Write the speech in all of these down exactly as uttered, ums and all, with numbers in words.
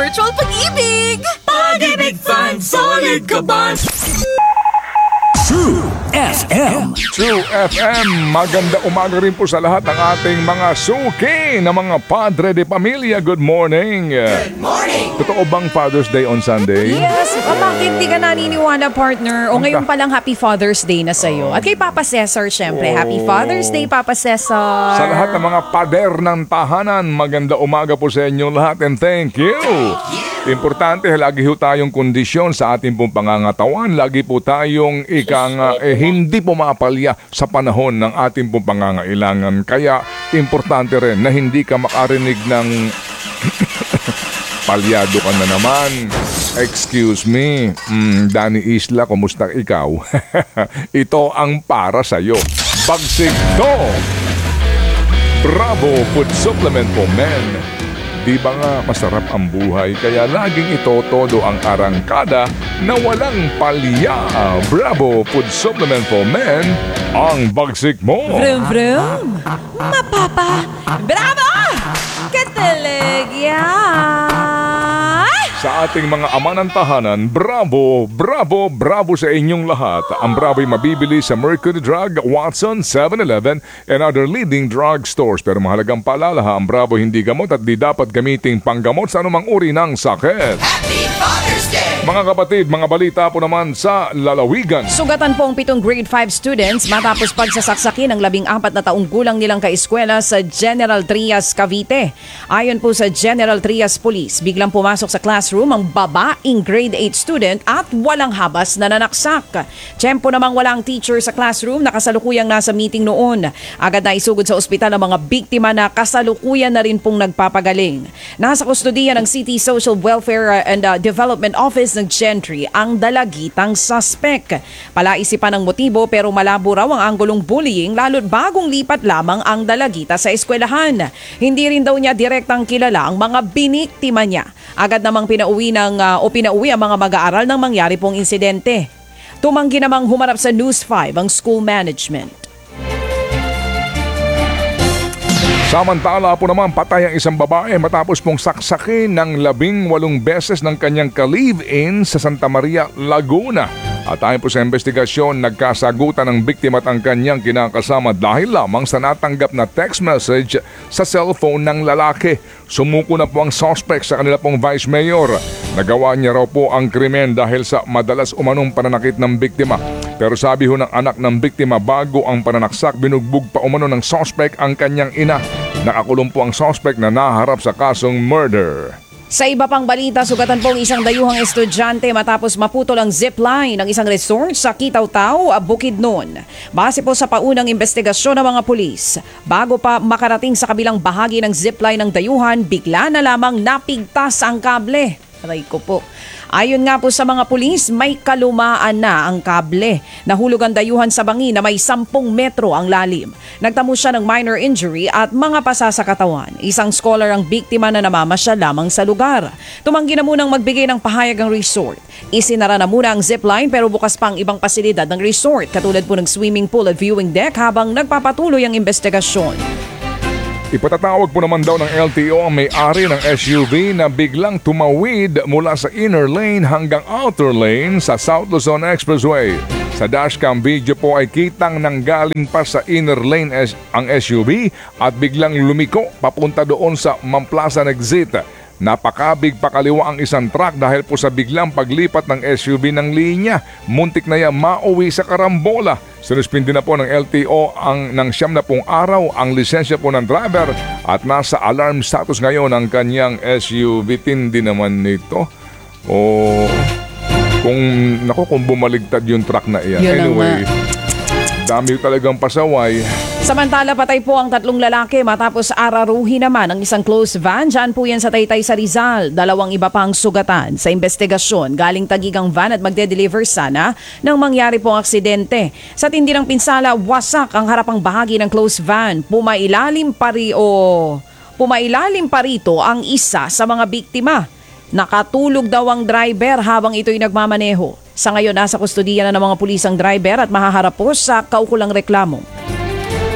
virtual pag-ibig! Pag-ibig Fund, solid ka ba? True F M. True F M. Maganda umaga rin po sa lahat ng ating mga suki na mga padre de pamilya. Good morning. Good morning. Totoo bang Father's Day on Sunday? Yes. O bakit di ka naniniwala, partner? O ngayon palang Happy Father's Day na sa'yo. At kay Papa Cesar, syempre. Oh. Happy Father's Day, Papa Cesar. Sa lahat ng mga pader ng tahanan, maganda umaga po sa inyo lahat and thank you. Importante, lagi ho tayong kondisyon sa ating pong pangangatawan. Lagi po tayong ikang uh, eh, hindi pumapalya sa panahon ng ating pong pangangailangan. Kaya, importante rin na hindi ka makarinig ng palyado ka na naman. Excuse me, mm, Danny Isla, kumusta ikaw? Ito ang para sa'yo. Bagsik to! Bravo Food Supplement for Men. Di ba nga masarap ang buhay, kaya laging ito todo ang arangkada na walang palya. Bravo Food Supplement for Men, ang bagsik mo. Vroom, vroom. Mapapa. Bravo! Katalegya! Sa ating mga ama ng tahanan, bravo, bravo, bravo sa inyong lahat. Ang bravo'y mabibili sa Mercury Drug, Watson, seven eleven, and other leading drug stores. Pero mahalagang paalala ha, ang bravo hindi gamot at di dapat gamiting panggamot sa anumang uri ng sakit. Happy Father's Day. Mga kapatid, mga balita po naman sa lalawigan. Sugatan po ang pitong grade five students matapos pagsasaksakin ng labing apat na taong gulang nilang kaeskwela sa General Trias, Cavite. Ayon po sa General Trias Police, biglang pumasok sa classroom ang babaeng grade eight student at walang habas na nanaksak. Tiyempo namang walang teacher sa classroom na kasalukuyang nasa meeting noon. Agad na isugod sa ospital ang mga biktima na kasalukuyan na rin pong nagpapagaling. Nasa kustodiya ng City Social Welfare and uh, Development Office ng Gentry ang dalagitang suspect. Palaisipan ng motibo pero malabo raw ang anggulong bullying lalo't bagong lipat lamang ang dalagita sa eskwelahan. Hindi rin daw niya direktang kilala ang mga biniktima niya. Agad namang pinauwi ng uh, o pinauwi ang mga mag-aaral ng mangyari pong insidente. Tumanggi namang humarap sa News five ang school management. Samantala po naman patay ang isang babae matapos pong saksakin ng labing walong beses ng kanyang ka-live-in sa Santa Maria, Laguna. At ayon po sa investigasyon, nagkasagutan ng biktima at ang kanyang kinakasama dahil lamang sa natanggap na text message sa cellphone ng lalaki. Sumuko na po ang suspect sa kanila pong vice mayor. Nagawa niya raw po ang krimen dahil sa madalas umanong pananakit ng biktima. Pero sabi ho ng anak ng biktima, bago ang pananaksak, binugbog pa umano ng suspect ang kanyang ina. Nakakulong po ang suspect na naharap sa kasong murder. Sa iba pang balita, sugatan pong isang dayuhang estudyante matapos maputol ang zipline ng isang resort sa Kitaw-Taw, Bukidnon. Base po sa paunang investigasyon ng mga pulis, bago pa makarating sa kabilang bahagi ng zipline ng dayuhan, bigla na lamang napigtas ang kable. Aray ko po. Ayon nga po sa mga pulis, may kalumaan na ang kable. Nahulog ang dayuhan sa bangin na may sampung metro ang lalim. Nagtamo siya ng minor injury at mga pasa sa katawan. Isang scholar ang biktima na namamasya lamang sa lugar. Tumanggi na munang magbigay ng pahayag ang resort. Isinara na muna ang zipline pero bukas pa ang ibang pasilidad ng resort katulad po ng swimming pool at viewing deck habang nagpapatuloy ang investigasyon. Ipatatawag po naman daw ng L T O ang may-ari ng S U V na biglang tumawid mula sa inner lane hanggang outer lane sa South Luzon Expressway. Sa dashcam video po ay kitang nanggaling pa sa inner lane ang S U V at biglang lumiko papunta doon sa Mamplasan exit. Napakabig pakaliwa ang isang truck dahil po sa biglang paglipat ng S U V ng linya. Muntik na yan mauwi sa karambola. Sinuspindi na po ng L T O ang ng siyam na pong araw ang lisensya po ng driver at nasa alarm status ngayon ang kanyang S U V. Tindi naman nito. O kung nako kung bumaligtad yung truck na iyan. Yun anyway, dami talagang pasaway. Samantala, patay po ang tatlong lalaki matapos araruhi naman ang isang closed van. Diyan po yan sa Taytay sa Rizal. Dalawang iba pang sugatan. Sa investigasyon, galing Tagigang van at magde-deliver sana nang mangyari pong aksidente. Sa tindi ng pinsala, wasak ang harapang bahagi ng closed van. Pumailalim pa ri o pumailalim pa rito ang isa sa mga biktima. Nakatulog daw ang driver habang ito'y nagmamaneho. Sa ngayon, nasa kustodiya na ng mga pulis ang driver at mahaharap po sa kaukulang reklamo.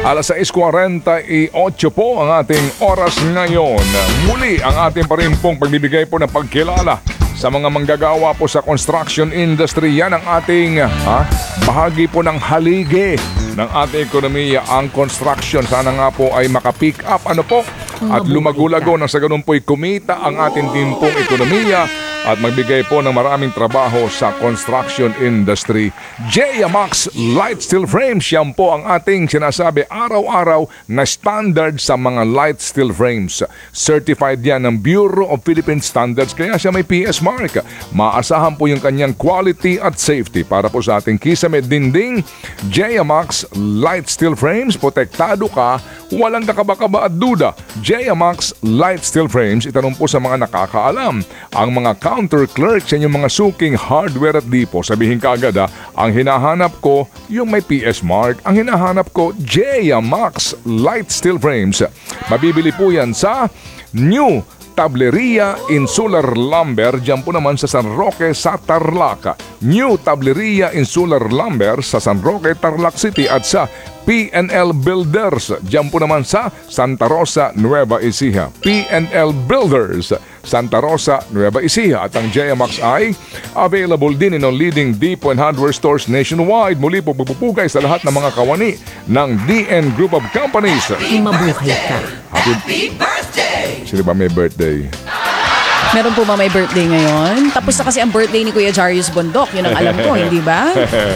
Alas sais forty-eight po ang ating oras ngayon. Muli ang ating pa rin pong pagbibigay po ng pagkilala sa mga manggagawa po sa construction industry. Yan ang ating ha, bahagi po ng haligi ng ating ekonomiya, ang construction. Sana nga po ay makapick up ano po at lumagulago nang sa ganun po'y kumita ang ating din pong ekonomiya at magbigay po ng maraming trabaho sa construction industry. J M X Light Steel Frames, yan po ang ating sinasabi araw-araw na standard sa mga light steel frames. Certified yan ng Bureau of Philippine Standards, kaya siya may P S mark. Maasahan po yung kanyang quality at safety para po sa ating kisame dinding. J M X Light Steel Frames, protektado ka, walang kakaba-kaba at duda. J M X Light Steel Frames, itanong po sa mga nakakaalam. Ang mga counter clerks sa inyong mga suking hardware at dipo, sabihin ka agad ha, ang hinahanap ko yung may P S mark, ang hinahanap ko J M X Light Steel Frames. Mabibili po yan sa New Tableria Insular Lumber, dyan po naman sa San Roque sa Tarlac. New Tableria Insular Lumber sa San Roque, Tarlac City at sa P and L Builders, dyan po naman sa Santa Rosa, Nueva Ecija. P and L Builders, Santa Rosa, Nueva Ecija. At ang J M X ay available din in all leading depot and hardware stores nationwide. Muli po pupupugay sa lahat ng mga kawani ng D N Group of Companies. Mabuhay ka. Happy birthday! Sino ba may birthday? Meron po ba may birthday ngayon? Tapos na kasi ang birthday ni Kuya Jarius Bondok. Yun ang alam ko, hindi ba?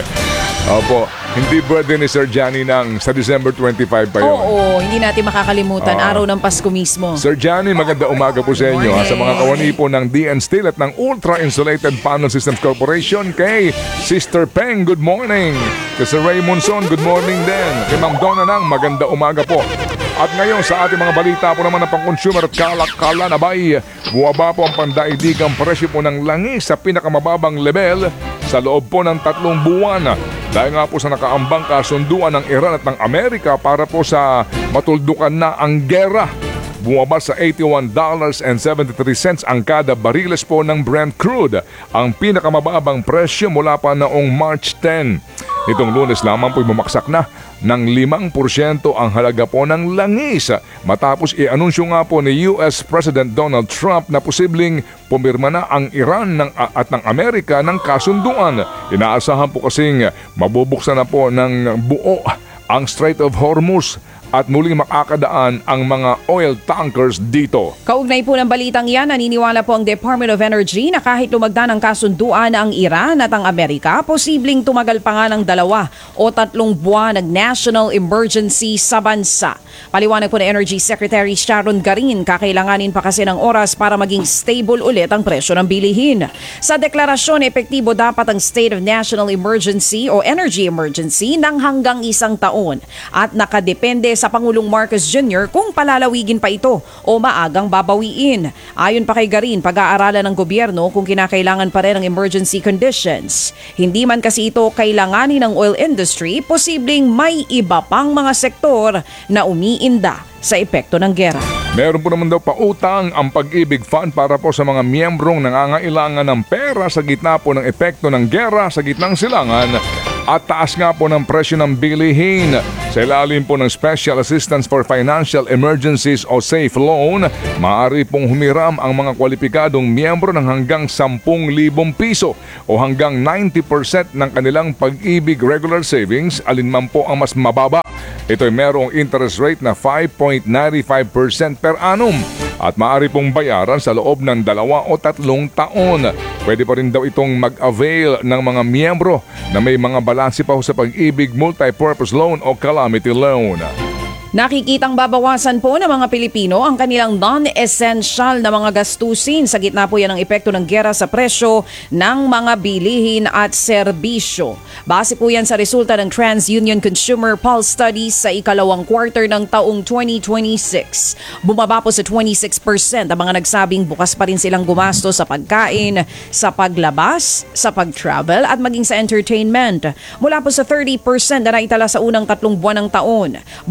Opo, hindi birthday ni Sir Johnny ng sa December twenty-five pa yun. Oo, hindi natin makakalimutan. Ah. Araw ng Pasko mismo. Sir Johnny, maganda umaga po sa inyo ha, sa mga kawani po ng D N Steel at ng Ultra Insulated Panel Systems Corporation. Kay Sister Peng, good morning. Kay Sir Ray Monson, good morning din. Kay Ma'am Donna Nang, maganda umaga po. At ngayon sa ating mga balita po naman ng pang-consumer at kalak-kala na bay, buwaba po ang pandaigdigang presyo po ng langis sa pinakamababang level sa loob po ng tatlong buwan. Dahil nga po sa nakaambang kasunduan ng Iran at ng Amerika para po sa matuldukan na ang gera. Bumaba sa eighty-one dollars and seventy-three cents ang kada bariles po ng Brent crude, ang pinakamababang presyo mula pa noong March tenth. Nitong Lunes lamang po'y bumaksak na ng limang porsyento ang halaga po ng langis matapos i-anunsyo nga po ni U S President Donald Trump na posibleng pumirma na ang Iran ng, at ng Amerika ng kasunduan. Inaasahan po kasing mabubuksan na po ng buo ang Strait of Hormuz at muling makakadaan ang mga oil tankers dito. Kaugnay po ng balitang yan, naniniwala po ang Department of Energy na kahit lumagda ng kasunduan ang Iran at ang Amerika, posibleng tumagal pa nga ng dalawa o tatlong buwan ng national emergency sa bansa. Paliwanag po ng Energy Secretary Sharon Garin, kakailanganin pa kasi ng oras para maging stable ulit ang presyo ng bilihin. Sa deklarasyon, epektibo dapat ang State of National Emergency o Energy Emergency ng hanggang isang taon at nakadepende sa Pangulong Marcos Junior kung palalawigin pa ito o maagang babawiin. Ayon pa kay Garin, pag-aaralan ng gobyerno kung kinakailangan pa rin ang emergency conditions. Hindi man kasi ito kailanganin ng oil industry, posibleng may iba pang mga sektor na umiinda sa epekto ng gera. Meron po naman daw pautang ang Pag-ibig Fund para po sa mga miyembrong nangangailangan ng pera sa gitna po ng epekto ng gera sa gitnang silangan at taas nga po ng presyo ng bilihin. Sa ilalim po ng Special Assistance for Financial Emergencies o SAFE Loan, maaari pong humiram ang mga kwalipikadong miyembro ng hanggang ten thousand piso o hanggang ninety percent ng kanilang Pag-ibig regular savings, alinman po ang mas mababa. Ito'y merong interest rate na five point nine five percent per annum at maaari pong bayaran sa loob ng dalawa o tatlong taon. Pwede pa rin daw itong mag-avail ng mga miyembro na may mga balanse pa sa Pag-ibig Multipurpose Loan o Calamity Loan. Nakikitang babawasan po ng mga Pilipino ang kanilang non-essential na mga gastusin sa gitna po yan ng epekto ng gera sa presyo ng mga bilihin at serbisyo. Base po yan sa resulta ng TransUnion Consumer Pulse Studies sa ikalawang quarter ng taong twenty twenty-six. Bumaba po sa twenty-six percent ang mga nagsabing bukas pa rin silang gumastos sa pagkain, sa paglabas, sa pag-travel at maging sa entertainment. Mula po sa thirty percent na naitala sa unang tatlong buwan ng taon. Bumaba rin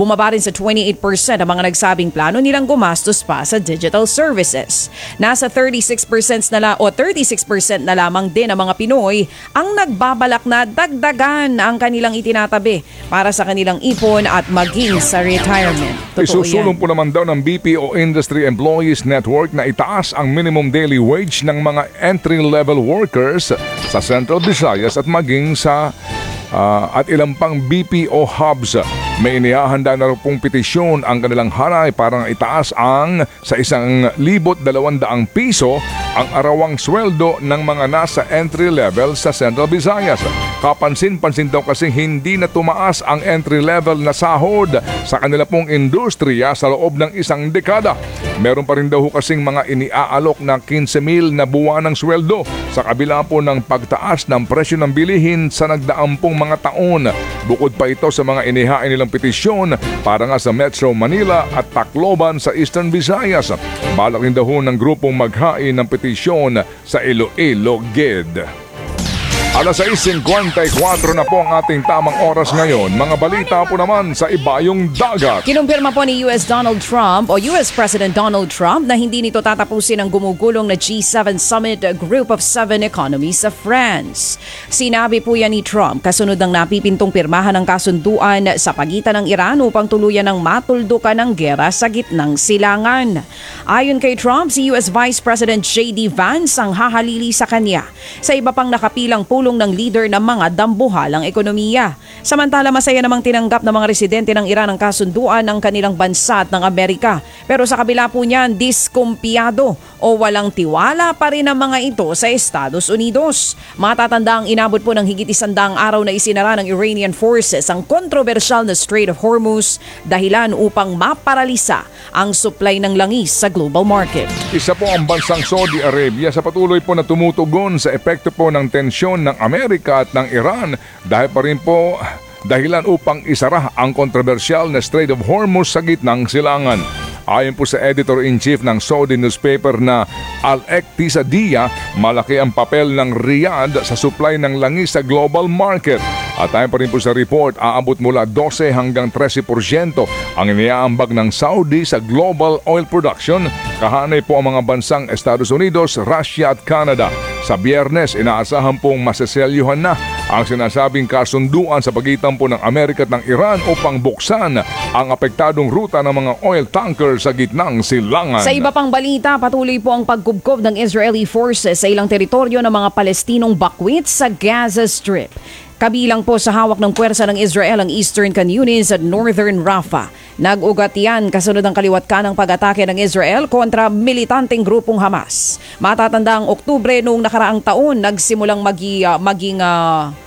sa twenty-eight percent ang mga nagsabing plano nilang gumastos pa sa digital services. Nasa thirty-six percent na la, o thirty-six percent na lamang din ang mga Pinoy ang nagbabalak na dagdagan ang kanilang itinatabi para sa kanilang ipon at maging sa retirement. Totoo Isusulong yan. po naman daw ng B P O Industry Employees Network na itaas ang minimum daily wage ng mga entry-level workers sa Central Visayas at maging sa uh, at ilang pang B P O hubs. May inihahanda na rin pong petisyon ang kanilang hanay para itaas ang sa isang libot dalawang daang piso ang arawang sweldo ng mga nasa entry level sa Central Visayas. Kapansin-pansin daw kasi hindi na tumaas ang entry level na sahod sa kanila pong industriya sa loob ng isang dekada. Meron pa rin daw kasing mga iniaalok na fifteen mil na buwan ng sweldo sa kabila po ng pagtaas ng presyo ng bilihin sa nagdaang pong mga taon. Bukod pa ito sa mga inihain nilang petisyon para nga sa Metro Manila at Tacloban sa Eastern Visayas. Balak rin daw ng grupong maghain ng petisyon sa Iloilo Gid. Alas sais fifty-four na po ang ating tamang oras ngayon. Mga balita po naman sa ibayong dagat. Kinumpirma po ni U S Donald Trump o U S President Donald Trump na hindi nito tatapusin ang gumugulong na G seven Summit Group of Seven Economy sa France. Sinabi po yan ni Trump kasunod ng napipintong pirmahan ng kasunduan sa pagitan ng Iran upang tuluyan ng matuldukan ng gera sa gitnang silangan. Ayon kay Trump, si U S Vice President J D Vance ang hahalili sa kanya sa iba pang nakapilang pulong ng leader ng mga dambuhalang ekonomiya. Samantala, masaya namang tinanggap ng mga residente ng Iran ang kasunduan ng kanilang bansa at ng Amerika. Pero sa kabila po niyan, diskumpiyado o walang tiwala pa rin ang mga ito sa Estados Unidos. Matatanda ang inabot po ng higit isandang araw na isinara ng Iranian forces ang kontrobersyal na Strait of Hormuz dahilan upang maparalisa ang supply ng langis sa global market. Isa po ang bansang Saudi Arabia sa patuloy po na tumutugon sa epekto po ng tensyon ng Amerika at ng Iran dahil pa rin po dahilan upang isara ang kontrobersyal na Strait of Hormuz sa gitnang silangan. Ayon po sa editor-in-chief ng Saudi newspaper na Al-Iqtisadiyya, malaki ang papel ng Riyadh sa supply ng langis sa global market. At ayon pa rin po sa report, aabot mula twelve hanggang thirteen porsyento ang iniaambag ng Saudi sa global oil production. Kahanay po ang mga bansang Estados Unidos, Russia at Canada. Sa Biyernes, inaasahan pong maseselyuhan na ang sinasabing kasunduan sa pagitan po ng Amerika at ng Iran upang buksan ang apektadong ruta ng mga oil tanker sa gitnang silangan. Sa iba pang balita, patuloy po ang pagkubkob ng Israeli forces sa ilang teritoryo ng mga Palestinong bakwit sa Gaza Strip. Kabilang po sa hawak ng puwersa ng Israel ang Eastern Khan Yunis at Northern Rafah. Nag-ugat yan kasunod ng kaliwat kanang pag-atake ng Israel kontra militanteng grupong Hamas. Matatanda ang Oktubre noong nakaraang taon, nagsimulang magi, uh, maging uh,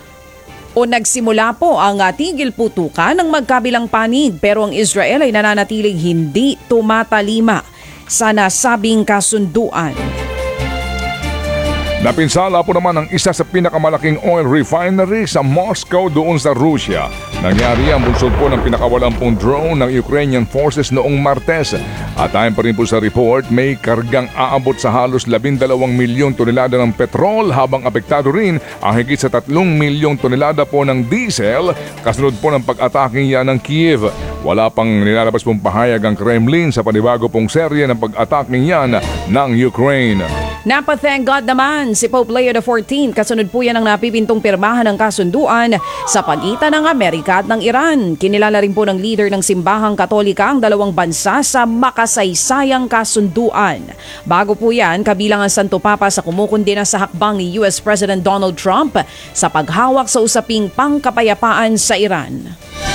o nagsimula po ang uh, tigil putukan ng magkabilang panig, pero ang Israel ay nananatiling hindi tumatalima sa nasabing kasunduan. Napinsala po naman ang isa sa pinakamalaking oil refinery sa Moscow doon sa Russia. Nangyari ang bunsod po ng pinakawalampung drone ng Ukrainian forces noong Martes. At ayon pa rin po sa report, may kargang aabot sa halos labindalawang milyong tonelada ng petrol habang apektado rin ang higit sa tatlong milyong tonelada po ng diesel kasunod po ng pag-atake yan ng Kiev. Wala pang nilalabas pong pahayag ang Kremlin sa panibago pong serye ng pag-atake yan ng Ukraine. Napa-thank God naman si Pope Leo the fourteenth. Kasunod po yan ang napipintong pirmahan ng kasunduan sa pagitan ng Amerika at ng Iran. Kinilala rin po ng leader ng simbahang Katolika ang dalawang bansa sa makasaysayang kasunduan. Bago po yan, kabilang ang Santo Papa sa kumukundina sa hakbang ni U S President Donald Trump sa paghawak sa usaping pangkapayapaan sa Iran.